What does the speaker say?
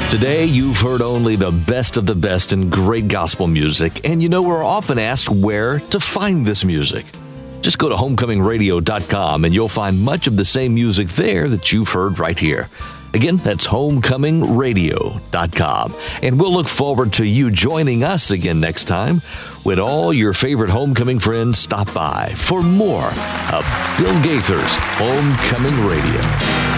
Today, you've heard only the best of the best in great gospel music, and we're often asked where to find this music. Just go to homecomingradio.com and you'll find much of the same music there that you've heard right here. Again, that's homecomingradio.com. And we'll look forward to you joining us again next time when all your favorite homecoming friends stop by for more of Bill Gaither's Homecoming Radio.